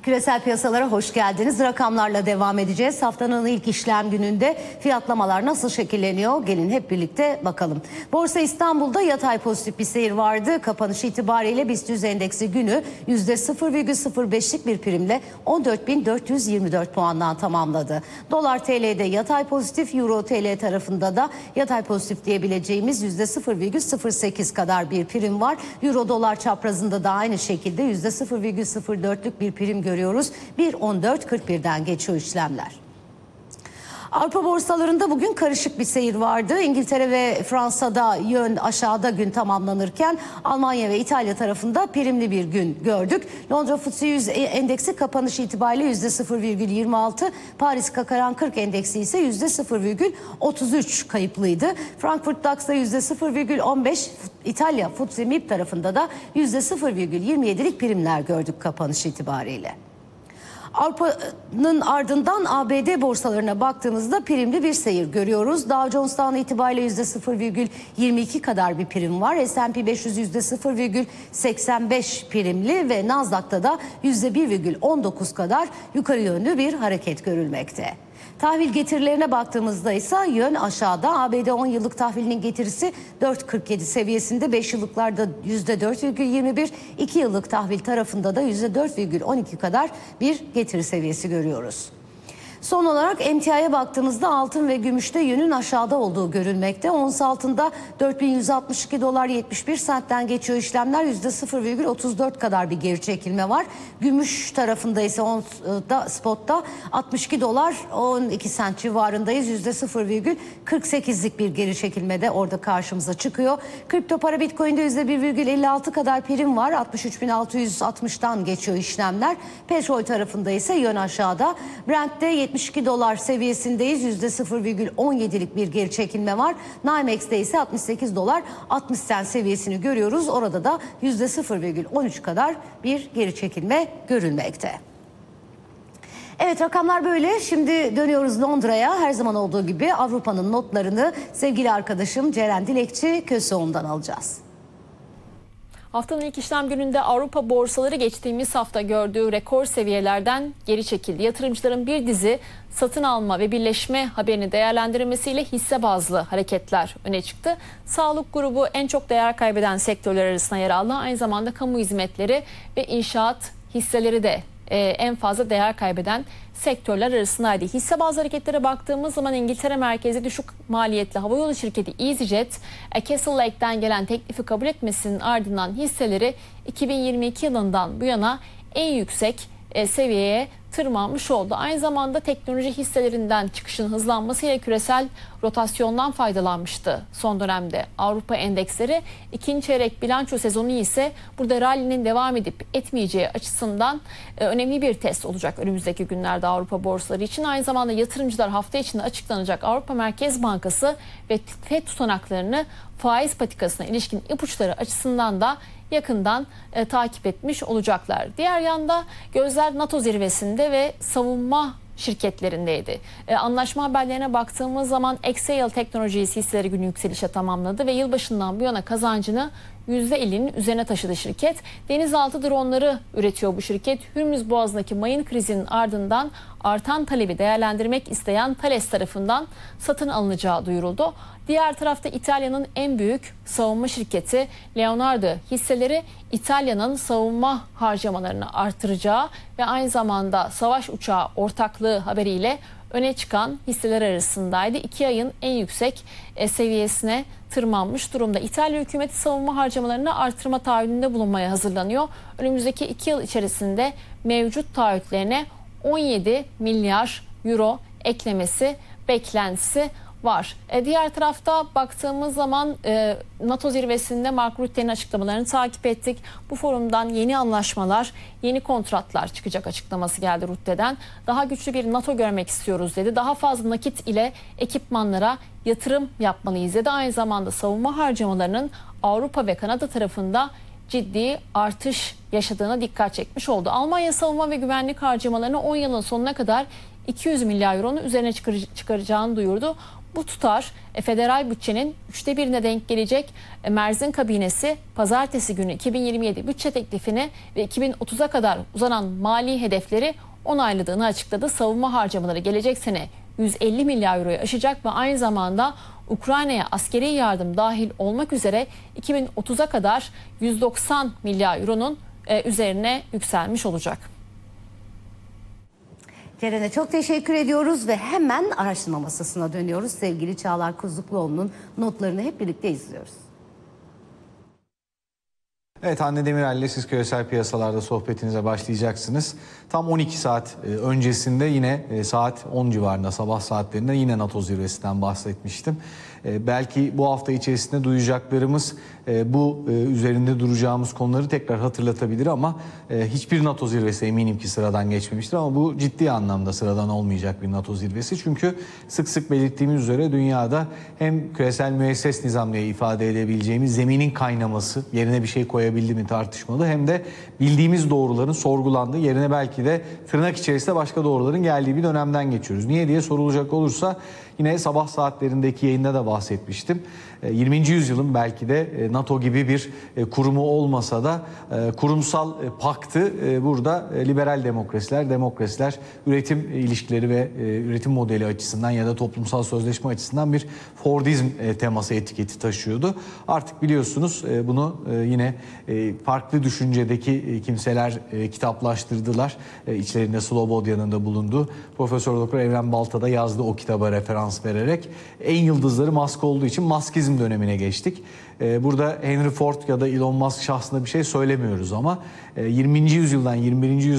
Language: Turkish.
Küresel piyasalara hoş geldiniz. Rakamlarla devam edeceğiz. Haftanın ilk işlem gününde fiyatlamalar nasıl şekilleniyor? Gelin hep birlikte bakalım. Borsa İstanbul'da yatay pozitif bir seyir vardı. Kapanış itibariyle BIST 100 endeksi günü %0,05'lik bir primle 14.424 puandan tamamladı. Dolar TL'de yatay pozitif, Euro TL tarafında da yatay pozitif diyebileceğimiz %0,08 kadar bir prim var. Euro dolar çaprazında da aynı şekilde %0,04'lük bir prim görüyoruz. 1.14.41'den geçiyor işlemler. Avrupa borsalarında bugün karışık bir seyir vardı. İngiltere ve Fransa'da yön aşağıda gün tamamlanırken Almanya ve İtalya tarafında primli bir gün gördük. Londra FTSE 100 endeksi kapanış itibariyle %0,26, Paris Kakaran 40 endeksi ise %0,33 kayıplıydı. Frankfurt DAX'da %0,15, İtalya FTSE MIB tarafında da %0,27'lik primler gördük kapanış itibariyle. Avrupa'nın ardından ABD borsalarına baktığımızda primli bir seyir görüyoruz. Dow Jones'tan itibariyle %0,22 kadar bir prim var. S&P 500 %0,85 primli ve Nasdaq'ta da %1,19 kadar yukarı yönlü bir hareket görülmekte. Tahvil getirilerine baktığımızda ise yön aşağıda. ABD 10 yıllık tahvilinin getirisi 4,47 seviyesinde, 5 yıllıklarda %4,21, 2 yıllık tahvil tarafında da %4,12 kadar bir getiri seviyesi görüyoruz. Son olarak emtiaya baktığımızda altın ve gümüşte yönün aşağıda olduğu görülmekte. Ons altında 4.162 dolar 71 sentten geçiyor işlemler. %0,34 kadar bir geri çekilme var. Gümüş tarafında ise ons'da, spotta 62 dolar 12 sent civarındayız. %0,48'lik bir geri çekilme de orada karşımıza çıkıyor. Kripto para Bitcoin'de %1,56 kadar prim var. 63.660'dan geçiyor işlemler. Petrol tarafında ise yön aşağıda. Brent'te 72 dolar seviyesindeyiz. %0,17'lik bir geri çekilme var. NYMEX'te ise 68 dolar 60 sent seviyesini görüyoruz. Orada da %0,13 kadar bir geri çekilme görülmekte. Evet, rakamlar böyle. Şimdi dönüyoruz Londra'ya. Her zaman olduğu gibi Avrupa'nın notlarını sevgili arkadaşım Ceren Dilekçi Köseoğlu'ndan alacağız. Haftanın ilk işlem gününde Avrupa borsaları geçtiğimiz hafta gördüğü rekor seviyelerden geri çekildi. Yatırımcıların bir dizi satın alma ve birleşme haberini değerlendirmesiyle hisse bazlı hareketler öne çıktı. Sağlık grubu en çok değer kaybeden sektörler arasında yer aldı. Aynı zamanda kamu hizmetleri ve inşaat hisseleri de en fazla değer kaybeden sektörler arasındaydı. Hisse bazlı hareketlere baktığımız zaman İngiltere merkezli düşük maliyetli havayolu şirketi EasyJet, Castle Lake'den gelen teklifi kabul etmesinin ardından hisseleri 2022 yılından bu yana en yüksek seviyeye tırmanmış oldu. Aynı zamanda teknoloji hisselerinden çıkışın hızlanmasıyla küresel rotasyondan faydalanmıştı son dönemde. Avrupa endeksleri ikinci çeyrek bilanço sezonu ise burada rally'nin devam edip etmeyeceği açısından önemli bir test olacak önümüzdeki günlerde Avrupa borsaları için. Aynı zamanda yatırımcılar hafta içinde açıklanacak Avrupa Merkez Bankası ve FED tutanaklarını faiz patikasına ilişkin ipuçları açısından da yakından takip etmiş olacaklar. Diğer yanda gözler NATO zirvesinde ve savunma şirketlerindeydi. Anlaşma haberlerine baktığımız zaman Exail Technologies hisseleri günü yükselişe tamamladı ve yılbaşından bu yana kazancını %50'nin üzerine taşıdı şirket. Denizaltı dronları üretiyor bu şirket. Hürmüz Boğazı'ndaki mayın krizinin ardından artan talebi değerlendirmek isteyen Thales tarafından satın alınacağı duyuruldu. Diğer tarafta İtalya'nın en büyük savunma şirketi Leonardo hisseleri İtalya'nın savunma harcamalarını artıracağı ve aynı zamanda savaş uçağı ortaklığı haberiyle öne çıkan hisseler arasındaydı. 2 ayın en yüksek seviyesine tırmanmış durumda. İtalya hükümeti savunma harcamalarını artırma taahhüdünde bulunmaya hazırlanıyor. Önümüzdeki 2 yıl içerisinde mevcut taahhütlerine 17 milyar euro eklemesi beklentisi var. Diğer tarafta baktığımız zaman NATO zirvesinde Mark Rutte'nin açıklamalarını takip ettik. Bu forumdan yeni anlaşmalar, yeni kontratlar çıkacak açıklaması geldi Rutte'den. Daha güçlü bir NATO görmek istiyoruz dedi. Daha fazla nakit ile ekipmanlara yatırım yapmalıyız dedi. Aynı zamanda savunma harcamalarının Avrupa ve Kanada tarafında ciddi artış yaşadığına dikkat çekmiş oldu. Almanya savunma ve güvenlik harcamalarını 10 yılın sonuna kadar 200 milyar euronun üzerine çıkaracağını duyurdu. Bu tutar federal bütçenin 1/3'üne denk gelecek. Merzin kabinesi pazartesi günü 2027 bütçe teklifini ve 2030'a kadar uzanan mali hedefleri onayladığını açıkladı. Savunma harcamaları gelecek sene 150 milyar euroyu aşacak ve aynı zamanda Ukrayna'ya askeri yardım dahil olmak üzere 2030'a kadar 190 milyar euronun üzerine yükselmiş olacak. Ceren'e çok teşekkür ediyoruz ve hemen araştırma masasına dönüyoruz. Sevgili Çağlar Kuzlukluoğlu'nun notlarını hep birlikte izliyoruz. Evet, Hande Demirel ile siz küresel piyasalarda sohbetinize başlayacaksınız. Tam 12 saat öncesinde yine saat 10 civarında, sabah saatlerinde yine NATO zirvesinden bahsetmiştim. Belki bu hafta içerisinde duyacaklarımız bu üzerinde duracağımız konuları tekrar hatırlatabilir ama hiçbir NATO zirvesi eminim ki sıradan geçmemiştir. Ama bu ciddi anlamda sıradan olmayacak bir NATO zirvesi. Çünkü sık sık belirttiğimiz üzere dünyada hem küresel müesses nizam diye ifade edebileceğimiz zeminin kaynaması, yerine bir şey koyabildi mi tartışmalı, hem de bildiğimiz doğruların sorgulandığı, yerine belki de tırnak içerisinde başka doğruların geldiği bir dönemden geçiyoruz. Niye diye sorulacak olursa yine sabah saatlerindeki yayında da bahsetmiştim. 20. yüzyılın belki de NATO gibi bir kurumu olmasa da kurumsal paktı burada liberal demokrasiler üretim ilişkileri ve üretim modeli açısından ya da toplumsal sözleşme açısından bir Fordizm teması etiketi taşıyordu. Artık biliyorsunuz bunu yine farklı düşüncedeki kimseler kitaplaştırdılar. İçlerinde Slobodia'nın da bulunduğu Profesör Doktor Evren Balta da yazdı o kitaba referans vererek. En yıldızları Musk olduğu için Muskizm dönemine geçtik. Burada Henry Ford ya da Elon Musk şahsında bir şey söylemiyoruz ama 20. yüzyıldan 21. yüzyıldan